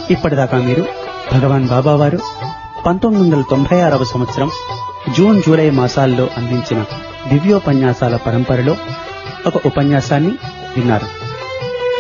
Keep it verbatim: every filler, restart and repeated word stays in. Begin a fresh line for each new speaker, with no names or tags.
ఇప్పటిదాకా మీరు భగవాన్ బాబా వారు పంతొమ్మిది వందల తొంభై ఆరవ సంవత్సరం జూన్ జూలై మాసాల్లో అందించిన దివ్యోపన్యాసాల పరంపరలో ఒక ఉపన్యాసాన్ని విన్నారు.